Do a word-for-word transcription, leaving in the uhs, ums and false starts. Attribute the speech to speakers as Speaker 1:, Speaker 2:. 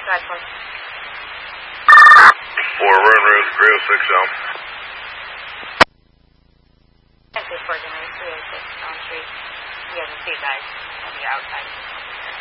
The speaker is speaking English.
Speaker 1: Drive for
Speaker 2: Four Run Road, three oh six Elm.
Speaker 1: Entry for Denise, three oh six Elm Street. You guys can see you guys on the outside.